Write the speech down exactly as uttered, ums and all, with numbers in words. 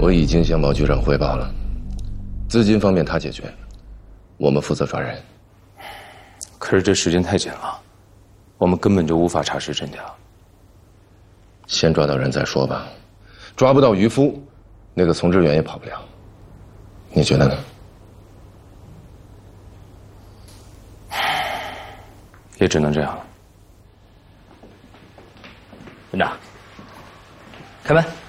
我已经向毛局长汇报了，资金方面他解决，我们负责抓人。 可是这时间太紧了，我们根本就无法查实真假。 先抓到人再说吧，抓不到渔夫，那个丛志远也跑不了。你觉得呢？ 也只能这样了。 村长，开门。